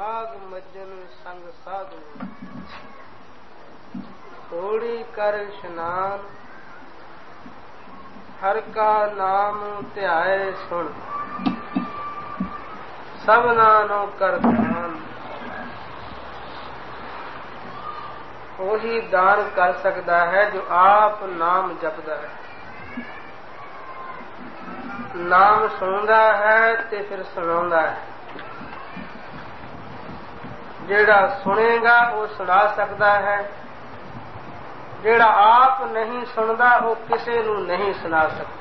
ਬਾਗ ਮੱਜਨ ਸੰਗ ਸਾਧੂ ਥੋੜੀ ਕਰ ਇਸ਼ਨਾਨ ਹਰ ਕਾ ਨਾਮ ਧਿਆਏ ਸੁਣ ਸਭਨਾ ਨੂੰ ਕਰ ਦਾਨ। ਉਹੀ ਦਾਨ ਕਰ ਸਕਦਾ ਹੈ ਜੋ ਆਪ ਨਾਮ ਜਪਦਾ ਹੈ, ਨਾਮ ਸੁਣਦਾ ਹੈ ਤੇ ਫਿਰ ਸੁਣਾਉਂਦਾ ਹੈ। ਜਿਹੜਾ ਸੁਣੇਗਾ ਉਹ ਸੁਣਾ ਸਕਦਾ ਹੈ, ਜਿਹੜਾ ਆਪ ਨਹੀਂ ਸੁਣਦਾ ਉਹ ਕਿਸੇ ਨੂੰ ਨਹੀਂ ਸੁਣਾ ਸਕਦਾ।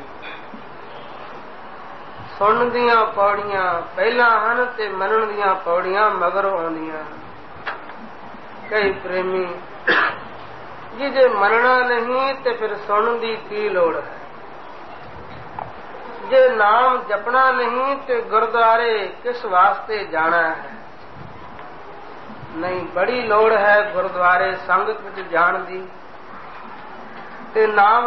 ਸੁਣਨ ਦੀਆਂ ਪੌੜੀਆਂ ਪਹਿਲਾਂ ਹਨ ਤੇ ਮੰਨਣ ਦੀਆਂ ਪੌੜੀਆਂ ਮਗਰੋਂ ਆਉਂਦੀਆਂ ਹਨ। ਕਈ ਪ੍ਰੇਮੀ ਜੀ ਜੇ ਮੰਨਣਾ ਨਹੀਂ ਤੇ ਫਿਰ ਸੁਣਨ ਦੀ ਕੀ ਲੋੜ ਹੈ। ਜੇ ਨਾਮ ਜਪਣਾ ਨਹੀਂ ਤੇ ਗੁਰਦੁਆਰੇ ਕਿਸ ਵਾਸਤੇ ਜਾਣਾ ਹੈ। ਨਹੀਂ, ਬੜੀ ਲੋੜ ਹੈ ਗੁਰਦੁਆਰੇ ਸੰਗਤ ਵਿੱਚ ਜਾਣ ਦੀ ਤੇ ਨਾਮ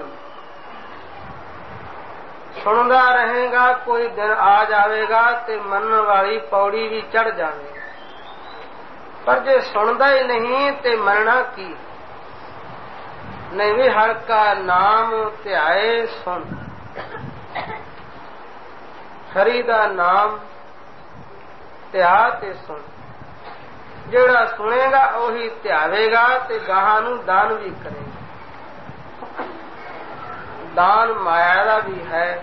ਸੁਣਦਾ ਰਹੇਗਾ। ਕੋਈ ਦਿਨ ਆ ਜਾਵੇਗਾ ਤੇ ਮੰਨਣ ਵਾਲੀ ਪੌੜੀ ਵੀ ਚੜ ਜਾਵੇਗੀ। ਪਰ ਜੇ ਸੁਣਦਾ ਹੀ ਨਹੀਂ ਤੇ ਮੰਨਣਾ ਕੀ। ਨਹੀਂ ਵੀ ਹਰ ਕਾ ਨਾਮ ਧਿਆਏ ਸੁਣ, ਹਰੀ ਦਾ ਨਾਮ ਧਿਆ ਤੇ ਸੁਣ। ਜਿਹੜਾ ਸੁਣੇਗਾ ਉਹੀ ਧਿਆਵੇਗਾ ਤੇ ਗਾਹਾਂ ਨੂੰ ਦਾਨ ਵੀ ਕਰੇਗਾ। ਦਾਨ ਮਾਇਆ ਦਾ ਵੀ ਹੈ,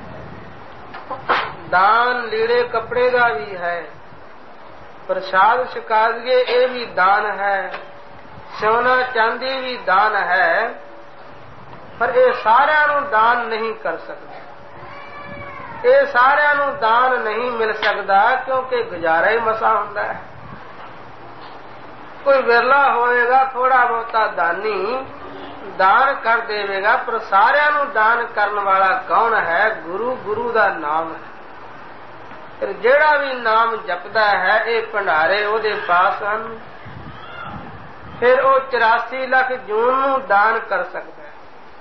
ਦਾਨ ਲੀੜੇ ਕੱਪੜੇ ਦਾ ਵੀ ਹੈ, ਪ੍ਰਸ਼ਾਦ ਛਕਾ ਦਈਏ ਇਹ ਵੀ ਦਾਨ ਹੈ, ਸੋਨਾ ਚਾਂਦੀ ਵੀ ਦਾਨ ਹੈ। ਪਰ ਇਹ ਸਾਰਿਆਂ ਨੂੰ ਦਾਨ ਨਹੀਂ ਕਰ ਸਕਦਾ, ਇਹ ਸਾਰਿਆਂ ਨੂੰ ਦਾਨ ਨਹੀਂ ਮਿਲ ਸਕਦਾ ਕਿਉਂਕਿ ਗੁਜ਼ਾਰਾ ਹੀ ਮਸਾ ਹੁੰਦਾ ਹੈ। ਕੋਈ ਵਿਰਲਾ ਹੋਏਗਾ ਥੋੜਾ ਬਹੁਤਾ ਦਾਨੀ ਦਾਨ ਕਰ ਦੇਵੇਗਾ, ਪਰ ਸਾਰਿਆਂ ਨੂੰ ਦਾਨ ਕਰਨ ਵਾਲਾ ਕੌਣ ਹੈ? ਗੁਰੂ, ਗੁਰੂ ਦਾ ਨਾਮ ਹੈ। ਫਿਰ ਜਿਹੜਾ ਵੀ ਨਾਮ ਜਪਦਾ ਹੈ ਇਹ ਭੰਡਾਰੇ ਉਹਦੇ ਪਾਸ ਹਨ। ਫਿਰ ਉਹ 84 ਲੱਖ ਜੂਨ ਨੂੰ ਦਾਨ ਕਰ ਸਕਦਾ ਹੈ।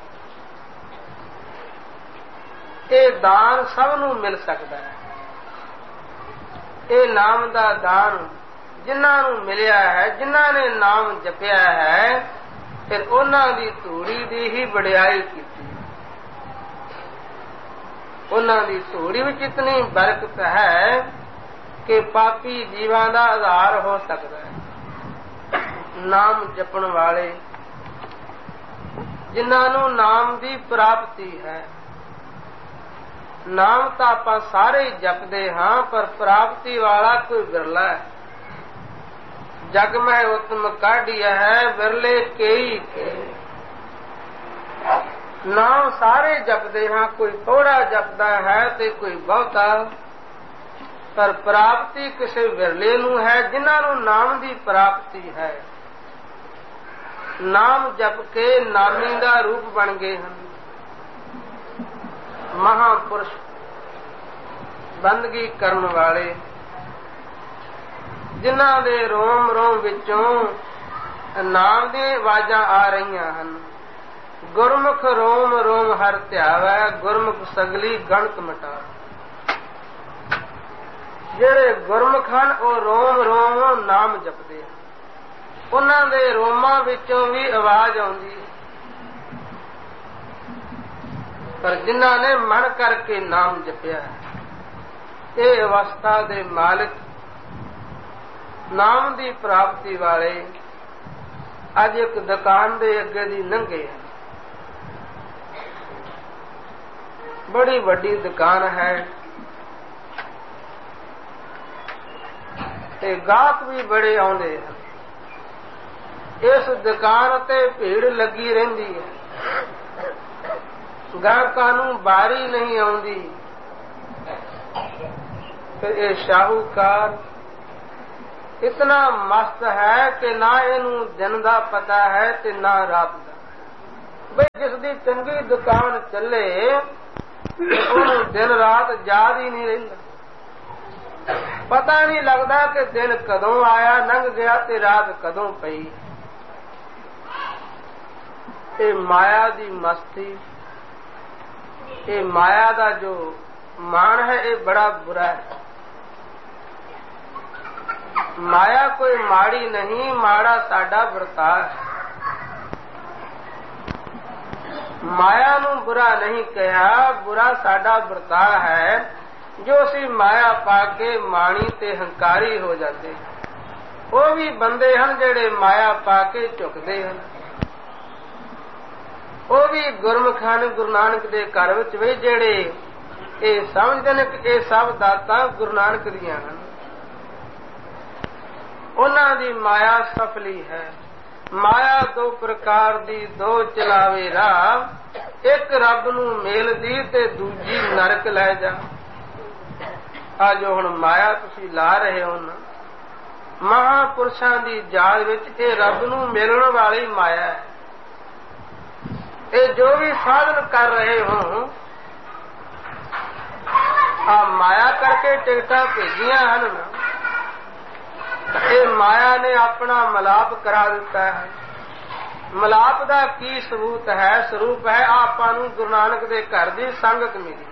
ਇਹ ਦਾਨ ਸਭ ਨੂੰ ਮਿਲ ਸਕਦਾ ਹੈ। ਇਹ ਨਾਮ ਦਾ ਦਾਨ ਜਿਨ੍ਹਾਂ ਨੂੰ ਮਿਲਿਆ ਹੈ, ਜਿਨ੍ਹਾਂ ਨੇ ਨਾਮ ਜਪਿਆ ਹੈ, ਫਿਰ ਉਹਨਾਂ ਦੀ ਧੂੜੀ ਦੀ ਹੀ ਵਡਿਆਈ ਕੀਤੀ। ਉਹਨਾਂ ਦੀ ਧੂੜੀ ਵਿੱਚ ਇਤਨੀ ਬਰਕਤ ਹੈ ਕਿ ਪਾਪੀ ਜੀਵਾਂ ਦਾ ਆਧਾਰ ਹੋ ਸਕਦਾ ਹੈ। ਨਾਮ ਜਪਣ ਵਾਲੇ ਜਿਨ੍ਹਾਂ ਨੂੰ ਨਾਮ ਦੀ ਪ੍ਰਾਪਤੀ ਹੈ। ਨਾਮ ਤਾਂ ਆਪਾਂ ਸਾਰੇ ਹੀ ਜਪਦੇ ਹਾਂ, ਪਰ ਪ੍ਰਾਪਤੀ ਵਾਲਾ ਕੋਈ ਵਿਰਲਾ ਹੈ। ਜਗ ਮੈਂ ਉਤਮ ਕਾਢਿਆ ਹੈ ਵਿਰਲੇ ਕੇਈ ਕੇ। ਨਾਮ ਸਾਰੇ ਜਪਦੇ ਹਾਂ, ਕੋਈ ਥੋੜਾ ਜਪਦਾ ਹੈ ਤੇ ਕੋਈ ਬਹੁਤਾ, ਪਰ ਪ੍ਰਾਪਤੀ ਕਿਸੇ ਵਿਰਲੇ ਨੂੰ ਹੈ ਜਿਨ੍ਹਾਂ ਨੂੰ ਨਾਮ ਦੀ ਪ੍ਰਾਪਤੀ ਹੈ। ਨਾਮ ਜਪ ਕੇ ਨਾਮੀ ਦਾ ਰੂਪ ਬਣ ਗਏ ਹਨ। ਮਹਾਂਪੁਰਸ਼ ਬੰਦਗੀ ਕਰਨ ਵਾਲੇ ਜਿਨ੍ਹਾਂ ਦੇ ਰੋਮ ਰੋਮ ਵਿੱਚੋਂ ਨਾਮ ਦੀਆਂ ਆਵਾਜ਼ਾਂ ਆ ਰਹੀਆਂ ਹਨ। ਗੁਰਮੁਖ ਰੋਮ ਰੋਮ ਹਰ ਧਿਆਵੈ, ਗੁਰਮੁਖ ਸਗਲੀ ਗਣਤ ਮਿਟਾਵੈ। ਜਿਹੜੇ ਗੁਰਮੁਖ ਹਨ ਉਹ ਰੋਮ ਰੋਮ ਨਾਮ ਜਪਦੇ ਹਨ। ਉਹਨਾਂ ਦੇ ਰੋਮਾਂ ਵਿੱਚੋਂ ਵੀ ਆਵਾਜ਼ ਆਉਂਦੀ ਹੈ। ਪਰ ਜਿਨ੍ਹਾਂ ਨੇ ਮਨ ਕਰਕੇ ਨਾਮ ਜਪਿਆ ਹੈ, ਇਹ ਅਵਸਥਾ ਦੇ ਮਾਲਕ ਨਾਮ ਦੀ ਪ੍ਰਾਪਤੀ ਵਾਲੇ ਅੱਜ ਇੱਕ ਦੁਕਾਨ ਦੇ ਅੱਗੇ ਦੀ ਲੰਘੇ ਹਨ। ਬੜੀ ਵੱਡੀ ਦੁਕਾਨ ਹੈ ਤੇ ਗਾਹਕ ਵੀ ਬੜੇ ਆਉਂਦੇ ਹਨ। ਇਸ ਦੁਕਾਨ ਤੇ ਭੀੜ ਲੱਗੀ ਰਹਿੰਦੀ ਹੈ। ਗਾਹਕਾਂ ਨੂੰ ਬਾਰੀ ਨਹੀਂ ਆਉਂਦੀ। ਫਿਰ ਇਹ ਸ਼ਾਹੂਕਾਰ ਇਤਨਾ ਮਸਤ ਹੈ ਕਿ ਨਾ ਇਹਨੂੰ ਦਿਨ ਦਾ ਪਤਾ ਹੈ ਤੇ ਨਾ ਰਾਤ ਦਾ। ਬਈ ਜਿਸ ਦੀ ਚੰਗੀ ਦੁਕਾਨ ਚੱਲੇ ਉਹਨੂੰ ਦਿਨ ਰਾਤ ਯਾਦ ਹੀ ਨਹੀਂ ਰਹਿੰਦਾ। ਪਤਾ ਨਹੀਂ ਲੱਗਦਾ ਕਿ ਦਿਨ ਕਦੋਂ ਆਇਆ ਲੰਘ ਗਿਆ ਤੇ ਰਾਤ ਕਦੋਂ ਪਈ। ਇਹ ਮਾਇਆ ਦੀ ਮਸਤੀ, ਇਹ ਮਾਇਆ ਦਾ ਜੋ ਮਾਣ ਹੈ ਇਹ ਬੜਾ ਬੁਰਾ ਹੈ। ਮਾਇਆ ਕੋਈ ਮਾੜੀ ਨਹੀਂ, ਮਾੜਾ ਸਾਡਾ ਵਰਤਾਅ ਹੈ। ਮਾਇਆ ਨੂੰ ਬੁਰਾ ਨਹੀਂ ਕਿਹਾ, ਬੁਰਾ ਸਾਡਾ ਵਰਤਾਅ ਹੈ ਜੋ ਅਸੀਂ ਮਾਇਆ ਪਾ ਕੇ ਮਾਣੀ ਤੇ ਹੰਕਾਰੀ ਹੋ ਜਾਂਦੇ। ਉਹ ਵੀ ਬੰਦੇ ਹਨ ਜਿਹੜੇ ਮਾਇਆ ਪਾ ਕੇ ਝੁਕਦੇ ਹਨ। ਉਹ ਵੀ ਗੁਰਮੁਖ ਹਨ ਗੁਰੂ ਨਾਨਕ ਦੇ ਘਰ ਵਿੱਚ ਵੀ ਜਿਹੜੇ ਇਹ ਸਮਝਦੇ ਨੇ ਕਿ ਇਹ ਸਭ ਦਾਤਾਂ ਗੁਰੂ ਨਾਨਕ ਦੀਆਂ ਹਨ। ਉਹਨਾਂ ਦੀ ਮਾਇਆ ਸਫਲੀ ਹੈ। ਮਾਇਆ ਦੋ ਪ੍ਰਕਾਰ ਦੀ, ਦੋ ਚਲਾਵੇ ਰਾਹ, ਇੱਕ ਰੱਬ ਨੂੰ ਮੇਲਦੀ ਤੇ ਦੂਜੀ ਨਰਕ ਲੈ ਜਾ। ਆ ਜੋ ਹੁਣ ਮਾਇਆ ਤੁਸੀਂ ਲਾ ਰਹੇ ਹੋ ਨਾ, ਮਹਾਂਪੁਰਸ਼ਾਂ ਦੀ ਜਾਲ ਵਿੱਚ ਇਹ ਰੱਬ ਨੂੰ ਮਿਲਣ ਵਾਲੀ ਮਾਇਆ ਹੈ। ਇਹ ਜੋ ਵੀ ਸਾਧਨ ਕਰ ਰਹੇ ਹੋ, ਆ ਮਾਇਆ ਕਰਕੇ ਟਿਕਟਾਂ ਭੇਜੀਆਂ ਹਨ ਨਾ, ਇਹ ਮਾਇਆ ਨੇ ਆਪਣਾ ਮਲਾਪ ਕਰਾ ਦਿੱਤਾ ਹੈ। ਮਲਾਪ ਦਾ ਕੀ ਸਬੂਤ ਹੈ? ਸਰੂਪ ਹੈ ਆਪਾਂ ਨੂੰ ਗੁਰੂ ਨਾਨਕ ਦੇ ਘਰ ਦੀ ਸੰਗਤ ਮਿਲੀ।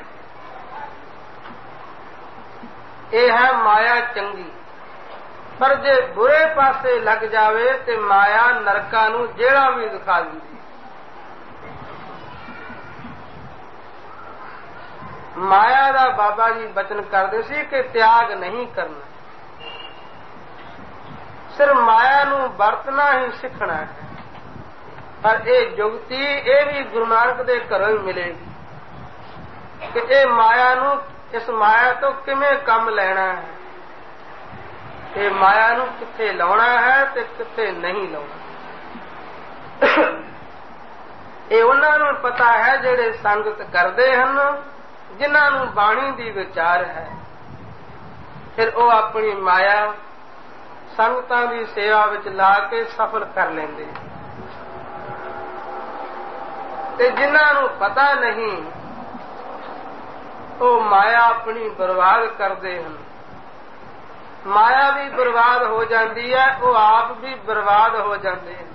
ਇਹ ਹੈ ਮਾਇਆ ਚੰਗੀ। ਪਰ ਜੇ ਬੁਰੇ ਪਾਸੇ ਲੱਗ ਜਾਵੇ ਤੇ ਮਾਇਆ ਨਰਕਾਂ ਨੂੰ ਜਿਹੜਾ ਵੀ ਦਿਖਾ ਦਿੰਦੀ। ਮਾਇਆ ਦਾ ਬਾਬਾ ਜੀ ਬਚਨ ਕਰਦੇ ਸੀ ਕਿ ਤਿਆਗ ਨਹੀਂ ਕਰਨਾ, ਸਿਰਫ ਮਾਇਆ ਨੂੰ ਵਰਤਣਾ ਹੀ ਸਿੱਖਣਾ ਹੈ। ਪਰ ਇਹ ਜੁਗਤੀ ਇਹ ਵੀ ਗੁਰੂ ਨਾਨਕ ਦੇ ਘਰੋਂ ਹੀ ਮਿਲੇਗੀ ਕਿ ਇਹ ਮਾਇਆ ਨੂੰ, ਇਸ ਮਾਇਆ ਤੋਂ ਕਿਵੇਂ ਕੰਮ ਲੈਣਾ ਹੈ, ਇਹ ਮਾਇਆ ਨੂੰ ਕਿੱਥੇ ਲਾਉਣਾ ਹੈ ਤੇ ਕਿੱਥੇ ਨਹੀਂ ਲਾਉਣਾ। ਇਹ ਉਹਨਾਂ ਨੂੰ ਪਤਾ ਹੈ ਜਿਹੜੇ ਸੰਗਤ ਕਰਦੇ ਹਨ, ਜਿਨ੍ਹਾਂ ਨੂੰ ਬਾਣੀ ਦੀ ਵਿਚਾਰ ਹੈ। ਫਿਰ ਉਹ ਆਪਣੀ ਮਾਇਆ ਸੰਗਤਾਂ ਦੀ ਸੇਵਾ ਵਿੱਚ ਲਾ ਕੇ ਸਫਲ ਕਰ ਲੈਂਦੇ। ਤੇ ਜਿਨ੍ਹਾਂ ਨੂੰ ਪਤਾ ਨਹੀਂ, ਉਹ ਮਾਇਆ ਆਪਣੀ ਬਰਬਾਦ ਕਰਦੇ ਹਨ। ਮਾਇਆ ਵੀ ਬਰਬਾਦ ਹੋ ਜਾਂਦੀ ਹੈ, ਉਹ ਆਪ ਵੀ ਬਰਬਾਦ ਹੋ ਜਾਂਦੇ ਹਨ।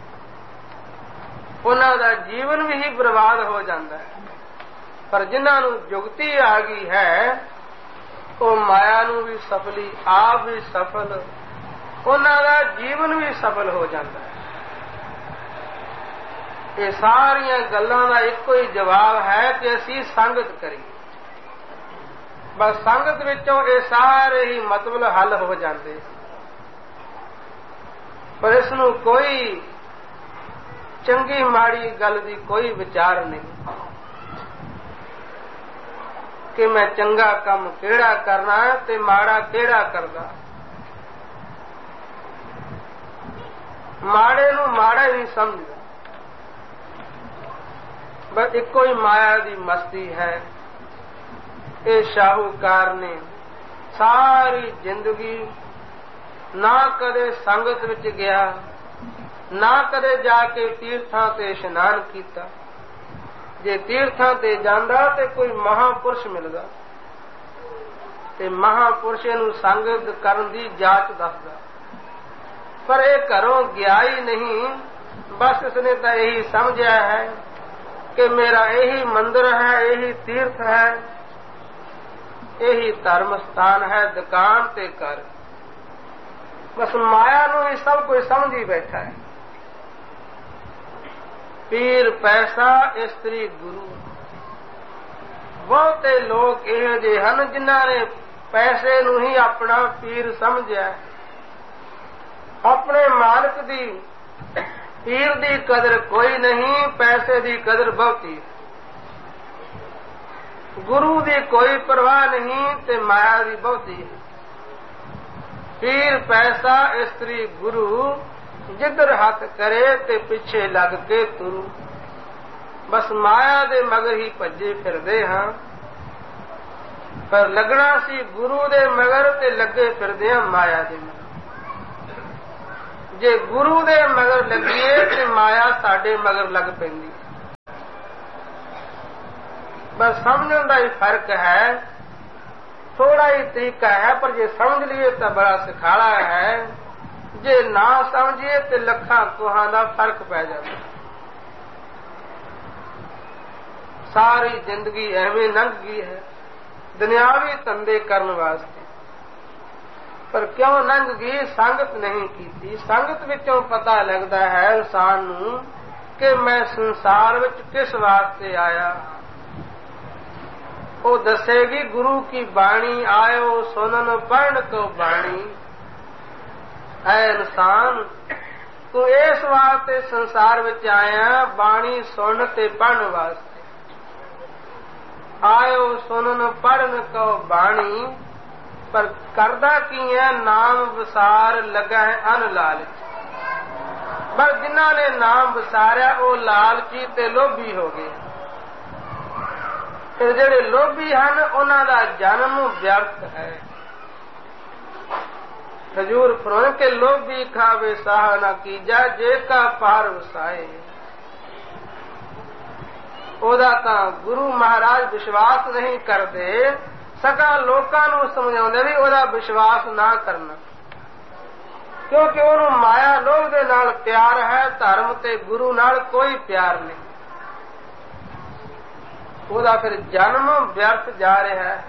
ਉਹਨਾਂ ਦਾ ਜੀਵਨ ਵੀ ਹੀ ਬਰਬਾਦ ਹੋ ਜਾਂਦਾ ਹੈ। ਪਰ ਜਿਨ੍ਹਾਂ ਨੂੰ ਜੁਗਤੀ ਆ ਗਈ ਹੈ, ਉਹ ਮਾਇਆ ਨੂੰ ਵੀ ਸਫਲੀ, ਆਪ ਵੀ ਸਫਲ, ਉਹਨਾਂ ਦਾ ਜੀਵਨ ਵੀ ਸਫਲ ਹੋ ਜਾਂਦਾ ਹੈ। ਇਹ ਸਾਰੀਆਂ ਗੱਲਾਂ ਦਾ ਇੱਕੋ ਹੀ ਜਵਾਬ ਹੈ ਕਿ ਅਸੀਂ ਸੰਗਤ ਕਰੀਏ। ਬਸ ਸੰਗਤ ਵਿੱਚੋਂ ਇਹ ਸਾਰੇ ਹੀ ਮਤਲਬ ਹੱਲ ਹੋ ਜਾਂਦੇ। ਪਰ ਇਸ ਨੂੰ ਕੋਈ ਚੰਗੀ ਮਾੜੀ ਗੱਲ ਦੀ ਕੋਈ ਵਿਚਾਰ ਨਹੀਂ ਕਿ ਮੈਂ ਚੰਗਾ ਕੰਮ ਕਿਹੜਾ ਕਰਨਾ ਤੇ ਮਾੜਾ ਕਿਹੜਾ ਕਰਦਾ। ਮਾੜੇ ਨੂੰ ਮਾੜਾ ਹੀ ਸਮਝਦਾ। ਬਸ ਇੱਕੋ ਹੀ ਮਾਇਆ ਦੀ ਮਸਤੀ ਹੈ। ਇਹ ਸ਼ਾਹੂਕਾਰ ਨੇ ਸਾਰੀ ਜ਼ਿੰਦਗੀ ਨਾ ਕਦੇ ਸੰਗਤ ਵਿੱਚ ਗਿਆ, ਨਾ ਕਦੇ ਜਾ ਕੇ ਤੀਰਥਾਂ ਤੇ ਇਸ਼ਨਾਨ ਕੀਤਾ। ਜੇ ਤੀਰਥਾਂ ਤੇ ਜਾਂਦਾ ਤੇ ਕੋਈ ਮਹਾਂਪੁਰਸ਼ ਮਿਲਦਾ ਤੇ ਮਹਾਂਪੁਰਸ਼ ਨੂੰ ਸੰਗਤ ਕਰਨ ਦੀ ਜਾਚ ਦੱਸਦਾ। ਪਰ ਇਹ ਘਰੋਂ ਗਿਆ ਹੀ ਨਹੀਂ। ਬਸ ਇਸਨੇ ਤਾਂ ਇਹੀ ਸਮਝਿਆ ਹੈ ਕਿ ਮੇਰਾ ਇਹੀ ਮੰਦਿਰ ਹੈ, ਇਹੀ ਤੀਰਥ ਹੈ, ਇਹੀ ਧਰਮ ਸਥਾਨ ਹੈ, ਦੁਕਾਨ ਤੇ ਘਰ। ਬਸ ਮਾਇਆ ਨੂੰ ਹੀ ਸਭ ਕੁਝ ਸਮਝੀ ਬੈਠਾ ਹੈ। ਪੀਰ ਪੈਸਾ, ਇਸਤਰੀ ਗੁਰੂ। ਬਹੁਤੇ ਲੋਕ ਇਹੋ ਜਿਹੇ ਹਨ ਜਿਨ੍ਹਾਂ ਨੇ ਪੈਸੇ ਨੂੰ ਹੀ ਆਪਣਾ ਪੀਰ ਸਮਝਿਆ। ਆਪਣੇ ਮਾਲਕ ਦੀ, ਪੀਰ ਦੀ ਕਦਰ ਕੋਈ ਨਹੀਂ, ਪੈਸੇ ਦੀ ਕਦਰ ਬਹੁਤੀ। ਗੁਰੂ ਦੀ ਕੋਈ ਪਰਵਾਹ ਨਹੀਂ ਤੇ ਮਾਇਆ ਦੀ ਬਹੁਤੀ। ਪੀਰ ਪੈਸਾ, ਇਸਤਰੀ ਗੁਰੂ, ਜਿੱਧਰ ਹੱਥ ਕਰੇ ਤੇ ਪਿੱਛੇ ਲੱਗ ਕੇ ਤੁਰੂ। ਬਸ ਮਾਇਆ ਦੇ ਮਗਰ ਹੀ ਭੱਜੇ ਫਿਰਦੇ ਹਾਂ। ਪਰ ਲੱਗਣਾ ਸੀ ਗੁਰੂ ਦੇ ਮਗਰ ਤੇ ਲੱਗੇ ਫਿਰਦੇ ਹਾਂ ਮਾਇਆ ਦੇ ਮਗਰ। ਜੇ ਗੁਰੂ ਦੇ ਮਗਰ ਲੱਗੀਏ ਤੇ ਮਾਇਆ ਸਾਡੇ ਮਗਰ ਲੱਗ ਪੈਂਦੀ। ਬਸ ਸਮਝਣ ਦਾ ਹੀ ਫਰਕ ਹੈ, ਥੋੜਾ ਹੀ ਤਰੀਕਾ ਹੈ। ਪਰ ਜੇ ਸਮਝ ਲਈਏ ਤਾਂ ਬੜਾ ਸਿਖਾਲਾ ਹੈ। ਜੇ ਨਾ ਸਮਝੀਏ ਤੇ ਲੱਖਾਂ ਕੋਹਾਂ ਦਾ ਫਰਕ ਪੈ ਜਾਂਦਾ। ਸਾਰੀ ਜ਼ਿੰਦਗੀ ਐਵੇਂ ਲੰਘ ਗਈ ਹੈ ਦੁਨਿਆਵੀ ਧੰਦੇ ਕਰਨ ਵਾਸਤੇ। ਪਰ ਕਿਉਂ ਲੰਘ ਗਈ? ਸੰਗਤ ਨਹੀਂ ਕੀਤੀ। ਸੰਗਤ ਵਿੱਚੋਂ ਪਤਾ ਲੱਗਦਾ ਹੈ ਇਨਸਾਨ ਨੂੰ ਕਿ ਮੈਂ ਸੰਸਾਰ ਵਿੱਚ ਕਿਸ ਵਾਸਤੇ ਆਇਆ। ਉਹ ਦੱਸੇਗੀ ਗੁਰੂ ਕੀ ਬਾਣੀ, ਆਇਓ ਸੁਨਨ ਪੜ੍ਹਨ ਕੋ ਬਾਣੀ। ਐ ਇਨਸਾਨ, ਤੂੰ ਇਸ ਵਾਸਤੇ ਸੰਸਾਰ ਵਿੱਚ ਆਇਆ, ਬਾਣੀ ਸੁਣ ਤੇ ਪੜ੍ਹਨ ਵਾਸਤੇ। ਆਇਓ ਸੁਨਨ ਪੜ੍ਹਨ ਕੋ ਬਾਣੀ, ਪਰ ਕਰਦਾ ਕੀ ਹੈ? ਨਾਮ ਵਿਸਾਰ ਲੱਗਾ ਹੈ ਅਨ ਲਾਲਚ। ਪਰ ਜਿਨ੍ਹਾਂ ਨੇ ਨਾਮ ਵਿਸਾਰਿਆ ਉਹ ਲਾਲਚੀ ਤੇ ਲੋਭੀ ਹੋ ਗਏ। ਤੇ ਜਿਹੜੇ ਲੋਭੀ ਹਨ ਉਹਨਾਂ ਦਾ ਜਨਮ ਵਿਅਰਥ ਹੈ। ਹਜੂਰ ਫਰਮਾਏ ਕਿ ਲੋਭੀ ਖਾਵੇ ਸਾਹ ਨਾ ਕੀਜਾ, ਜੇ ਕਾ ਪਾਰ ਵਸਾਏ। ਉਹਦਾ ਤਾਂ ਗੁਰੂ ਮਹਾਰਾਜ ਵਿਸ਼ਵਾਸ ਨਹੀਂ ਕਰਦੇ, ਸਗੋਂ ਲੋਕਾਂ ਨੂੰ ਸਮਝਾਉਂਦੇ ਵੀ ਉਹਦਾ ਵਿਸ਼ਵਾਸ ਨਾ ਕਰਨਾ, ਕਿਉਂਕਿ ਉਹਨੂੰ ਮਾਇਆ ਲੋਭ ਦੇ ਨਾਲ ਪਿਆਰ ਹੈ, ਧਰਮ ਤੇ ਗੁਰੂ ਨਾਲ ਕੋਈ ਪਿਆਰ ਨਹੀਂ। ਉਹਦਾ ਫਿਰ ਜਨਮ ਵਿਅਰਥ ਜਾ ਰਿਹਾ ਹੈ।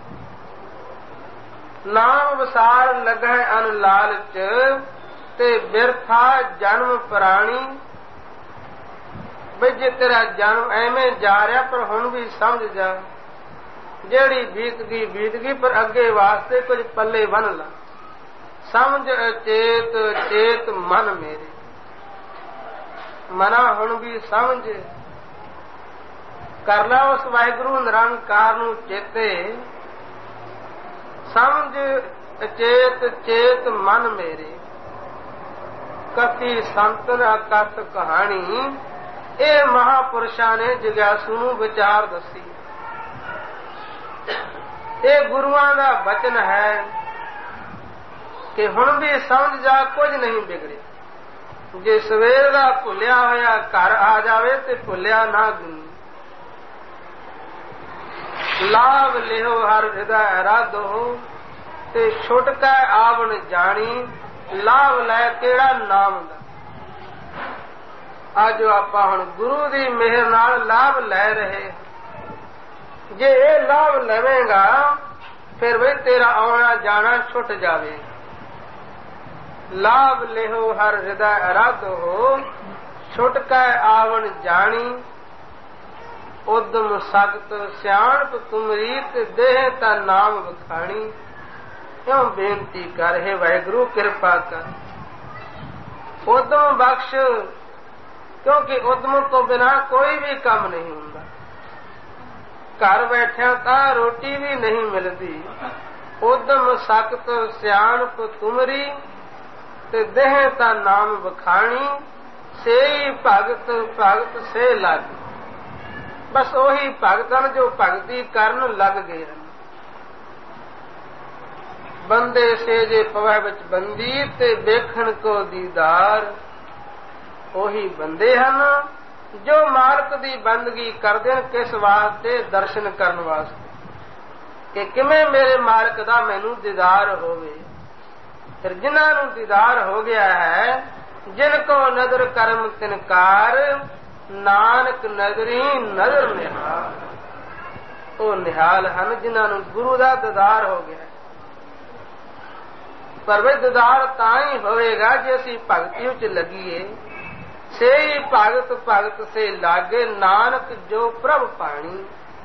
ਨਾਮ ਵਿਸਾਰ ਲੱਗਾ ਅਨ ਲਾਲਚ, ਤੇ ਬਿਰਥਾ ਜਨਮ ਪ੍ਰਾਣੀ। ਬਈ ਜੇ ਤੇਰਾ ਜਨਮ ਐਵੇਂ ਜਾ ਰਿਹਾ, ਪਰ ਹੁਣ ਵੀ ਸਮਝ ਜਾ, ਜਿਹੜੀ ਬੀਤ ਗਈ, ਪਰ ਅੱਗੇ ਵਾਸਤੇ ਕੁਝ ਪੱਲੇ ਬੰਨ ਲਾ। ਸਮਝ ਚੇਤ ਚੇਤ ਮਨ ਮੇਰੇ, ਮਨਾ ਹੁਣ ਵੀ ਸਮਝ ਕਰ ਲਾ ਉਸ ਵਾਹਿਗੁਰੂ ਨਿਰੰਕਾਰ ਨੂੰ ਚੇਤੇ। ਸਮਝ ਚੇਤ ਚੇਤ ਮਨ ਮੇਰੇ, ਕਥੀ ਸੰਤਨ ਅਕਥ ਕਹਾਣੀ। ਇਹ ਮਹਾਪੁਰਸ਼ਾਂ ਨੇ ਜਿਗਿਆਸੂ ਨੂੰ ਵਿਚਾਰ ਦੱਸੀ। ਇਹ ਗੁਰੂਆਂ ਦਾ ਬਚਨ ਹੈ ਕਿ ਹੁਣ ਵੀ ਸਮਝ ਜਾ, ਕੁਝ ਨਹੀਂ ਵਿਗੜੇ। ਜੇ ਸਵੇਰ ਦਾ ਭੁੱਲਿਆ ਹੋਇਆ ਘਰ ਆ ਜਾਵੇ ਤੇ ਭੁੱਲਿਆ ਨਾ ਗੁਰੂ। ਲਾਭ ਲਿਓ ਹਰ ਹਿਰਦਾ ਅਰਾਧੋ, ਤੇ ਛੁਟਕਾ ਆਵਣ ਜਾਣੀ। ਲਾਭ ਲੈ ਕਿਹੜਾ? ਨਾਮ ਦਾ। ਅੱਜ ਆਪਾਂ ਹੁਣ ਗੁਰੂ ਦੀ ਮਿਹਰ ਨਾਲ ਲਾਭ ਲੈ ਰਹੇ। ਜੇ ਇਹ ਲਾਭ ਲਵੇਂਗਾ ਫਿਰ ਵੀ ਤੇਰਾ ਆਉਣਾ ਜਾਣਾ ਛੁੱਟ ਜਾਵੇ। ਲਾਭ ਲਿਓ ਹਰ ਹਿਰਦਾ ਅਰਾਧੋ, ਛੁਟਕਾ ਆਵਣ ਜਾਣੀ। ਉਦਮ ਸਖਤ ਸਿਆਣਪ ਤੁਮਰੀ, ਤੇ ਦੇਹ ਤਾਂ ਨਾਮ ਵਖਾਣੀ। ਕਿਉਂ ਬੇਨਤੀ ਕਰ, ਹੈ ਵਾਹਿਗੁਰੂ ਕਿਰਪਾ ਕਰ, ਉਦਮ ਬਖਸ਼, ਕਿਉਂਕਿ ਉਦਮ ਤੋਂ ਬਿਨਾਂ ਕੋਈ ਵੀ ਕੰਮ ਨਹੀਂ ਹੁੰਦਾ। ਘਰ ਬੈਠਿਆਂ ਤਾਂ ਰੋਟੀ ਵੀ ਨਹੀਂ ਮਿਲਦੀ। ਉਦਮ ਸਖਤ ਸਿਆਣਪ ਤੁਮਰੀ, ਤੇ ਦੇਹ ਤਾਂ ਨਾਮ ਵਖਾਣੀ। ਸੇਈ ਭਗਤ ਭਗਤ ਸੇ ਲੱਗ। ਬਸ ਉਹੀ ਭਗਤ ਹਨ ਜੋ ਭਗਤੀ ਕਰਨ ਲੱਗ ਗਏ ਹਨ। ਬੰਦੇ ਸੇ ਜੇ ਪਵੈ ਵਿੱਚ ਬੰਦੀ, ਤੇ ਵੇਖਣ ਕੋ ਦੀਦਾਰ। ਉਹੀ ਬੰਦੇ ਹਨ ਜੋ ਮਾਲਕ ਦੀ ਬੰਦਗੀ ਕਰਦੇ ਹਨ। ਕਿਸ ਵਾਸਤੇ? ਦਰਸ਼ਨ ਕਰਨ ਵਾਸਤੇ, ਕਿ ਕਿਵੇਂ ਮੇਰੇ ਮਾਲਕ ਦਾ ਮੈਨੂੰ ਦੀਦਾਰ ਹੋਵੇ। ਫਿਰ ਜਿਨ੍ਹਾਂ ਨੂੰ ਦੀਦਾਰ ਹੋ ਗਿਆ ਹੈ, ਜਿਨ ਕੋ ਨਦਰ ਕਰਮ ਤਿਨਕਾਰ, ਨਾਨਕ ਨਜ਼ਰੀ ਨਜ਼ਰ ਨਿਹਾਲ। ਉਹ ਨਿਹਾਲ ਹਨ ਜਿਨ੍ਹਾਂ ਨੂੰ ਗੁਰੂ ਦਾ ਦੀਦਾਰ ਹੋ ਗਿਆ। ਪਰ ਵੇ ਦੀਦਾਰ ਤਾਂ ਹੀ ਹੋਵੇਗਾ ਜੇ ਅਸੀਂ ਭਗਤੀ ਵਿੱਚ ਲੱਗੀਏ। ਸੇਈ ਭਗਤ ਭਗਤ ਸੇ ਲਾਗੇ, ਨਾਨਕ ਜੋ ਪ੍ਰਭ ਪਾਣੀ।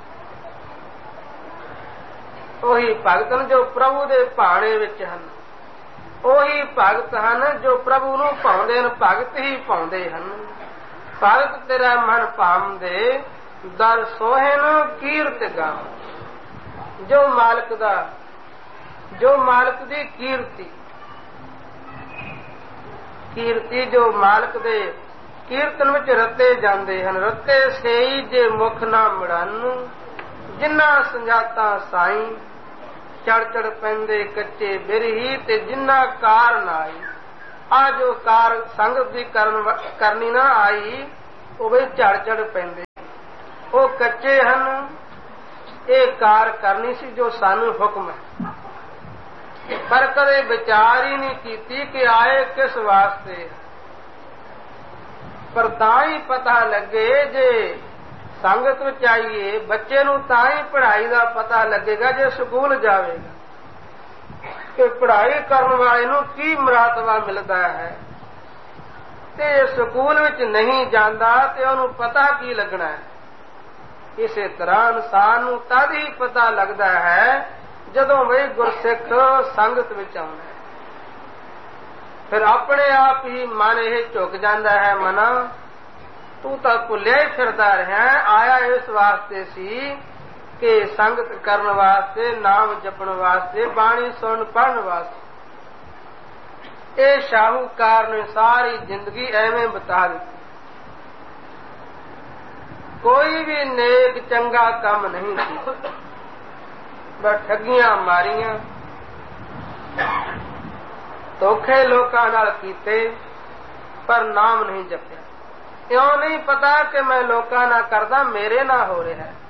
ਉਹੀ ਭਗਤ ਹਨ ਜੋ ਪ੍ਰਭੂ ਦੇ ਭਾਣੇ ਵਿੱਚ ਹਨ। ਉਹੀ ਭਗਤ ਹਨ ਜੋ ਪ੍ਰਭੂ ਨੂੰ ਭਾਉਂਦੇ ਹਨ। ਭਗਤ ਹੀ ਭਾਉਂਦੇ ਹਨ। ਭਗਤ ਤੇਰਾ ਮਨ ਭਾਉਂਦੇ, ਦਰ ਸੋਹਣ ਕੀਰਤ ਗਾ। ਜੋ ਮਾਲਕ ਦਾ, ਜੋ ਮਾਲਕ ਦੀ ਕੀਰਤੀ ਜੋ ਮਾਲਕ ਦੇ ਕੀਰਤਨ ਵਿੱਚ ਰਤੇ ਜਾਂਦੇ ਹਨ। ਰਤੇ ਸੇਈ ਜੇ ਮੁਖ ਨਾ ਮੜਨ, ਜਿਨ੍ਹਾਂ ਸੰਜਾਤਾ ਸਾਈਂ। ਚੜ ਚੜ ਪੈਂਦੇ ਕੱਚੇ ਬਿਰਹੀ, ਤੇ ਜਿਨ੍ਹਾਂ ਕਾਰ ਨਾ ਆਈ। ਆ ਜੋ ਕਾਰ ਸੰਗਤ ਦੀ ਕਰਨੀ ਨਾ ਆਈ, ਉਹ ਵੀ ਝੜ ਝੜ ਪੈਂਦੇ। ਉਹ ਕੱਚੇ ਹਨ। ਇਹ ਕਾਰ ਕਰਨੀ ਸੀ ਜੋ ਸਾਨੂੰ ਹੁਕਮ ਹੈ, ਪਰ ਕਦੇ ਵਿਚਾਰ ਹੀ ਨਹੀਂ ਕੀਤੀ ਕਿ ਆਏ ਕਿਸ ਵਾਸਤੇ। ਪਰ ਤਾਂ ਹੀ ਪਤਾ ਲੱਗੇ, ਜੇ ਸੰਗਤ ਵਿੱਚ ਆਈਏ, ਬੱਚੇ ਨੂੰ ਤਾਂ ਹੀ ਪੜ੍ਹਾਈ ਦਾ ਪਤਾ ਲੱਗੇਗਾ ਜੇ ਸਕੂਲ ਜਾਵੇਗਾ। ਕਿ ਪੜ੍ਹਾਈ ਕਰਨ ਵਾਲੇ ਨੂੰ ਕੀ ਮਰਾਤਬਾ ਮਿਲਦਾ ਹੈ, ਤੇ ਸਕੂਲ ਵਿੱਚ ਨਹੀਂ ਜਾਂਦਾ ਤੇ ਉਹਨੂੰ ਪਤਾ ਕੀ ਲੱਗਣਾ ਹੈ। ਇਸੇ ਤਰ੍ਹਾਂ ਇਨਸਾਨ ਨੂੰ ਤਦ ਹੀ ਪਤਾ ਲੱਗਦਾ ਹੈ ਜਦੋਂ ਵਈ ਗੁਰਸਿੱਖ ਸੰਗਤ ਵਿੱਚ ਆਉਂਦਾ ਹੈ। ਫਿਰ ਆਪਣੇ ਆਪ ਹੀ ਮਨ ਇਹ ਝੁਕ ਜਾਂਦਾ ਹੈ, ਮਨਾ ਤੂੰ ਤਾਂ ਭੁੱਲਿਆ ਹੀ ਫਿਰਦਾ ਰਿਹਾ, ਆਇਆ ਇਸ ਵਾਸਤੇ ਸੀ ਕਿ ਸੰਗਤ ਕਰਨ ਵਾਸਤੇ, ਨਾਮ ਜਪਣ ਵਾਸਤੇ, ਬਾਣੀ ਸੁਣਨ ਪੜ੍ਹਨ ਵਾਸਤੇ। ਇਹ ਸ਼ਾਹੂਕਾਰ ਨੇ ਸਾਰੀ ਜ਼ਿੰਦਗੀ ਐਵੇਂ ਬਿਤਾ ਦਿੱਤੀ, ਕੋਈ ਵੀ ਨੇਕ ਚੰਗਾ ਕੰਮ ਨਹੀਂ ਕੀਤਾ, ਬਸ ਠੱਗੀਆਂ ਮਾਰੀਆਂ, ਧੋਖੇ ਲੋਕਾਂ ਨਾਲ ਕੀਤੇ, ਪਰ ਨਾਮ ਨਹੀਂ ਜਪਿਆ। ਇਉਂ ਨਹੀਂ ਪਤਾ ਕਿ ਮੈਂ ਲੋਕਾਂ ਨਾਲ ਕਰਦਾ, ਮੇਰੇ ਨਾਲ ਹੋ ਰਿਹਾ ਹੈ।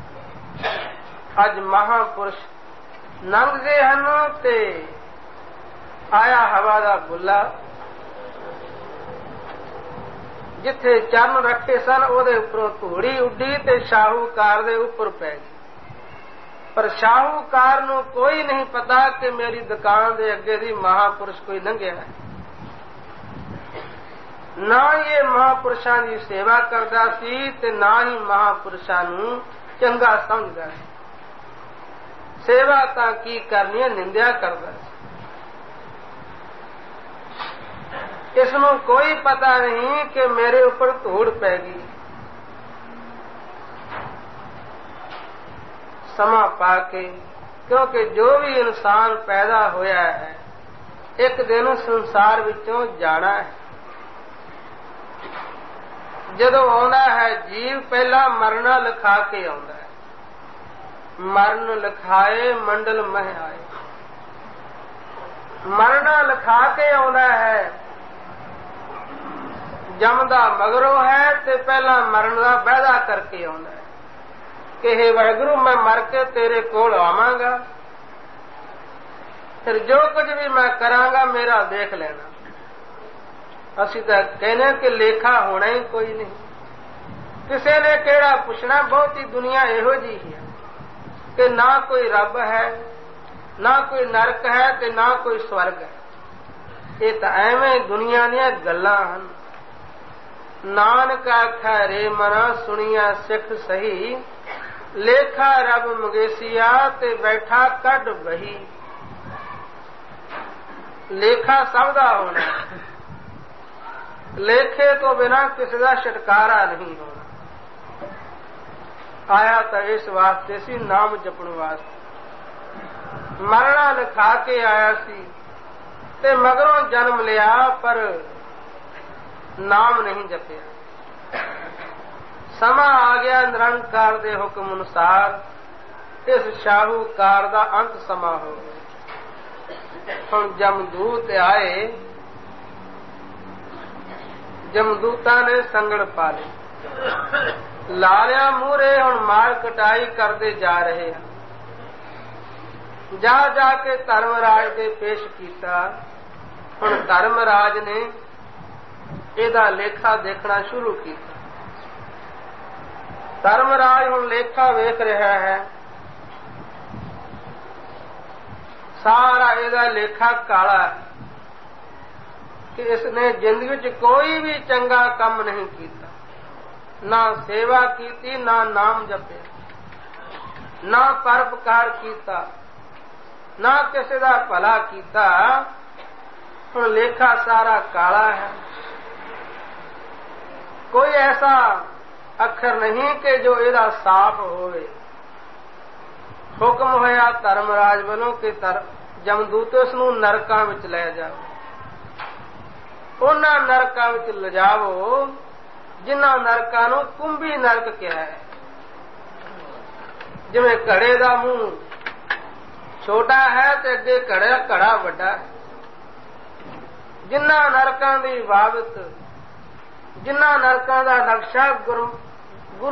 ਅੱਜ ਮਹਾਂਪੁਰਸ਼ ਲੰਘਦੇ ਹਨ ਤੇ ਆਇਆ ਹਵਾ ਦਾ ਬੁੱਲਾ, ਜਿੱਥੇ ਚਰਨ ਰੱਖੇ ਸਨ ਉਹਦੇ ਉੱਪਰੋਂ ਧੂੜੀ ਉੱਡੀ ਤੇ ਸ਼ਾਹੂਕਾਰ ਦੇ ਉੱਪਰ ਪੈ ਗਈ। ਪਰ ਸ਼ਾਹੂਕਾਰ ਨੂੰ ਕੋਈ ਨਹੀਂ ਪਤਾ ਕਿ ਮੇਰੀ ਦੁਕਾਨ ਦੇ ਅੱਗੇ ਦੀ ਮਹਾਂਪੁਰਸ਼ ਕੋਈ ਲੰਘਿਆ ਹੈ। ਨਾ ਇਹ ਮਹਾਂਪੁਰਸ਼ਾਂ ਦੀ ਸੇਵਾ ਕਰਦਾ ਸੀ ਤੇ ਨਾ ਹੀ ਮਹਾਂਪੁਰਸ਼ਾਂ ਨੂੰ ਚੰਗਾ ਸਮਝਦਾ ਸੀ। ਸੇਵਾ ਤਾਂ ਕੀ ਕਰਨੀ ਹੈ, ਨਿੰਦਿਆ ਕਰਦਾ ਸੀ। ਇਸ ਨੂੰ ਕੋਈ ਪਤਾ ਨਹੀਂ ਕਿ ਮੇਰੇ ਉੱਪਰ ਧੂੜ ਪੈ ਗਈ। ਸਮਾਂ ਪਾ ਕੇ, ਕਿਉਂਕਿ ਜੋ ਵੀ ਇਨਸਾਨ ਪੈਦਾ ਹੋਇਆ ਹੈ ਇੱਕ ਦਿਨ ਸੰਸਾਰ ਵਿੱਚੋਂ ਜਾਣਾ ਹੈ। ਜਦੋਂ ਆਉਂਦਾ ਹੈ ਜੀਵ, ਪਹਿਲਾਂ ਮਰਨਾ ਲਿਖਾ ਕੇ ਆਉਂਦਾ ਹੈ। ਮਰਨ ਲਿਖਾਏ ਮੰਡਲ ਮਹਿ ਆਏ, ਮਰਨਾ ਲਿਖਾ ਕੇ ਆਉਂਦਾ ਹੈ। ਜੰਮਦਾ ਮਗਰੋਂ ਹੈ ਤੇ ਪਹਿਲਾਂ ਮਰਨ ਦਾ ਵਾਅਦਾ ਕਰਕੇ ਆਉਂਦਾ ਹੈ ਕਿ ਹੇ ਵਾਹਿਗੁਰੂ, ਮੈਂ ਮਰ ਕੇ ਤੇਰੇ ਕੋਲ ਆਵਾਂਗਾ, ਫਿਰ ਜੋ ਕੁਝ ਵੀ ਮੈਂ ਕਰਾਂਗਾ ਮੇਰਾ ਦੇਖ ਲੈਣਾ। ਅਸੀਂ ਤਾਂ ਕਹਿੰਦੇ ਕਿ ਲੇਖਾ ਹੋਣਾ ਹੀ ਕੋਈ ਨਹੀਂ, ਕਿਸੇ ਨੇ ਕਿਹੜਾ ਪੁੱਛਣਾ। ਬਹੁਤੀ ਦੁਨੀਆ ਇਹੋ ਜਿਹੀ ਹੈ ਕਿ ਨਾ ਕੋਈ ਰੱਬ ਹੈ, ਨਾ ਕੋਈ ਨਰਕ ਹੈ ਤੇ ਨਾ ਕੋਈ ਸਵਰਗ ਹੈ। ਇਹ ਤਾਂ ਐਵੇਂ ਦੁਨੀਆ ਦੀਆਂ ਗੱਲਾਂ ਹਨ। ਨਾਨਕ ਆਖੈ ਰੇ ਮਨਾ ਸੁਣੀਆ ਸਿੱਖ ਸਹੀ, ਲੇਖਾ ਰੱਬ ਮੰਗੇਸੀਆ ਤੇ ਬੈਠਾ ਕੱਢ ਬਹੀ। ਲੇਖਾ ਸਭ ਦਾ ਹੋਣਾ, ਲੇਖੇ ਤੋਂ ਬਿਨਾ ਕਿਸੇ ਦਾ ਛੁਟਕਾਰਾ ਨਹੀਂ ਹੋਣਾ। ਆਇਆ ਤਾਂ ਇਸ ਵਾਸਤੇ ਸੀ, ਨਾਮ ਜਪਣ ਵਾਸਤੇ। ਮਰਨਾ ਲਿਖਾ ਕੇ ਆਇਆ ਸੀ ਤੇ ਮਗਰੋਂ ਜਨਮ ਲਿਆ, ਪਰ ਨਾਮ ਨਹੀਂ ਜਪਿਆ। ਸਮਾਂ ਆ ਗਿਆ ਨਿਰੰਕਾਰ ਦੇ ਹੁਕਮ ਅਨੁਸਾਰ, ਇਸ ਸ਼ਾਹੂਕਾਰ ਦਾ ਅੰਤ ਸਮਾਂ ਹੋ ਗਿਆ। ਹੁਣ ਜਮਦੂਤ ਆਏ, ਜਮਦੂਤਾਂ ਨੇ ਸੰਗੜ ਪਾ ਲਈ, ਲਾ ਲਿਆ ਮੂਹਰੇ। ਹੁਣ ਮਾਰ ਕਟਾਈ ਕਰਦੇ ਜਾ ਰਹੇ ਹਨ। ਜਾ ਜਾ ਕੇ ਧਰਮਰਾਜ ਦੇ ਪੇਸ਼ ਕੀਤਾ। ਹੁਣ ਧਰਮਰਾਜ ਨੇ ਇਹਦਾ ਲੇਖਾ ਦੇਖਣਾ ਸ਼ੁਰੂ ਕੀਤਾ। ਧਰਮਰਾਜ ਹੁਣ ਲੇਖਾ ਵੇਖ ਰਿਹਾ ਹੈ। ਸਾਰਾ ਇਹਦਾ ਲੇਖਾ ਕਾਲਾ ਹੈ ਕਿ ਇਸਨੇ ਜ਼ਿੰਦਗੀ ਵਿੱਚ ਕੋਈ ਵੀ ਚੰਗਾ ਕੰਮ ਨਹੀਂ ਕੀਤਾ, ਨਾ ਸੇਵਾ ਕੀਤੀ, ਨਾ ਨਾਮ ਜਪਿਆ, ਨਾ ਪਰਉਪਕਾਰ ਕੀਤਾ, ਨਾ ਕਿਸੇ ਦਾ ਭਲਾ ਕੀਤਾ। ਹੁਣ ਲੇਖਾ ਸਾਰਾ ਕਾਲਾ ਹੈ। ਕੋਈ ਐਸਾ ਅੱਖਰ ਨਹੀਂ ਕਿ ਜੋ ਇਹਦਾ ਸਾਫ਼ ਹੋਵੇ। ਹੁਕਮ ਹੋਇਆ ਧਰਮਰਾਜ ਵੱਲੋਂ ਕਿ ਜਮਦੂਤ ਉਸ ਨੂੰ ਨਰਕਾਂ ਵਿੱਚ ਲੈ ਜਾਓ। ਉਹਨਾਂ ਨਰਕਾਂ ਵਿੱਚ ਲਿਜਾਵੋ ਜਿਨ੍ਹਾਂ ਨਰਕਾਂ ਨੂੰ ਕੁੰਭੀ ਨਰਕ ਕਿਹਾ ਹੈ। ਜਿਵੇਂ ਘੜੇ ਦਾ ਮੂੰਹ ਛੋਟਾ ਹੈ ਤੇ ਅੱਗੇ ਘੜਾ ਵੱਡਾ ਹੈ। ਜਿਨ੍ਹਾਂ ਨਰਕਾਂ ਦੀ ਬਾਬਤ, ਜਿਨ੍ਹਾਂ ਨਰਕਾਂ ਦਾ ਨਕਸ਼ਾ